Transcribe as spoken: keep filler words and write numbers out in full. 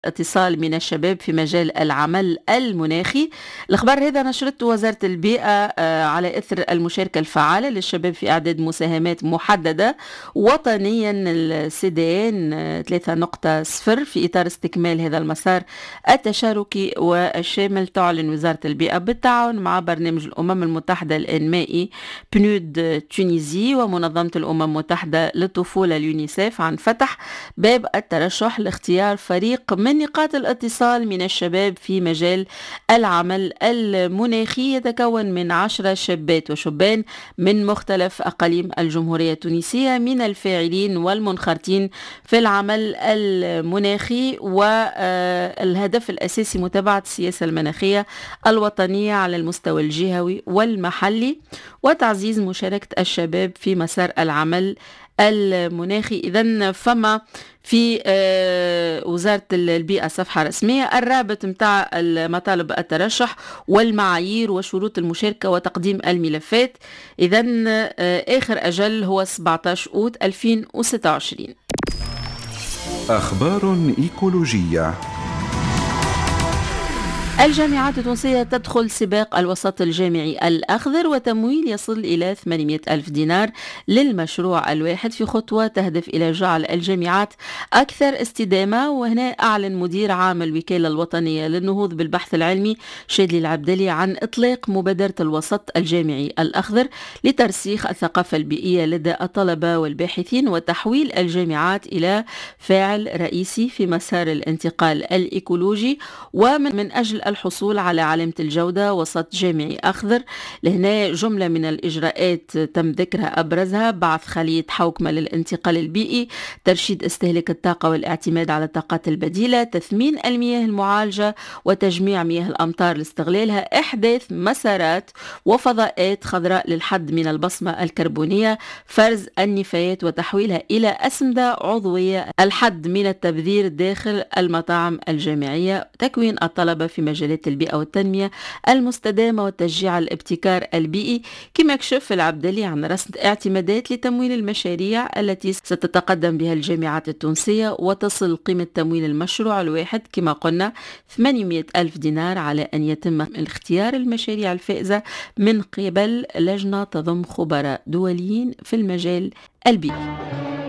اتصال من الشباب في مجال العمل المناخي. الخبر هذا نشرته وزارة البيئة آه، على إثر المشاركة الفعالة للشباب في إعداد مساهمات محددة وطنيا السي دي ان ثلاثة نقطة صفر في إطار استكمال هذا المسار التشاركي والشامل. تعلن وزارة البيئة بالتعاون مع برنامج الأمم المتحدة الإنمائي بنود تونيزي ومنظمة الأمم المتحدة للطفولة اليونيسيف عن فتح باب الترشح لاختيار فريق من نقاط الاتصال من الشباب في مجال العمل المناخي، يتكون من عشرة شابات وشبان من مختلف أقاليم الجمهورية التونسية من الفاعلين والمنخرطين في العمل المناخي. والهدف الأساسي متابعة السياسة المناخية الوطنية على المستوى الجهوي والمحلي وتعزيز مشاركة الشباب في مسار العمل المناخي. إذن فما في آه وزارة البيئة صفحة رسمية الرابط متاع المطالب الترشح والمعايير وشروط المشاركة وتقديم الملفات. إذن آه آخر أجل هو سبعة عشر أوت ألفين وستة وعشرين. أخبار إيكولوجية. الجامعات التونسية تدخل سباق الوسط الجامعي الأخضر وتمويل يصل إلى ثمانمئة ألف دينار للمشروع الواحد في خطوة تهدف إلى جعل الجامعات أكثر استدامة. وهنا أعلن مدير عام الوكالة الوطنية للنهوض بالبحث العلمي شادلي العبدلي عن إطلاق مبادرة الوسط الجامعي الأخضر لترسيخ الثقافة البيئية لدى الطلبة والباحثين وتحويل الجامعات إلى فاعل رئيسي في مسار الانتقال الإيكولوجي ومن من أجل الحصول على علامة الجودة وسط جامعي أخضر. لهنا جملة من الإجراءات تم ذكرها أبرزها بعث خلية حوكمة للانتقال البيئي، ترشيد استهلاك الطاقة والاعتماد على الطاقات البديلة، تثمين المياه المعالجة وتجميع مياه الأمطار لاستغلالها، إحداث مسارات وفضاءات خضراء للحد من البصمة الكربونية، فرز النفايات وتحويلها إلى أسمدة عضوية، الحد من التبذير داخل المطاعم الجامعية، تكوين الطلبة في مجالات البيئة والتنمية المستدامة وتشجيع الابتكار البيئي. كما كشف العبدلي عن رصد اعتمادات لتمويل المشاريع التي ستتقدم بها الجامعات التونسية وتصل قيمة تمويل المشروع الواحد كما قلنا ثمانمئة ألف دينار، على أن يتم اختيار المشاريع الفائزة من قبل لجنة تضم خبراء دوليين في المجال البيئي.